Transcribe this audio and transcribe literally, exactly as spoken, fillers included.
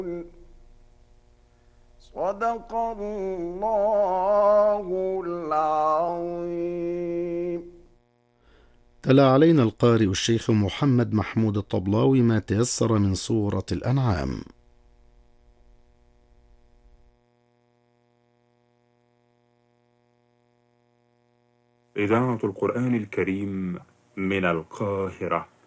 صدق الله العظيم. تلا علينا القارئ الشيخ محمد محمود الطبلاوي ما تيسر من سورة الأنعام. إذاعة القرآن الكريم من القاهرة.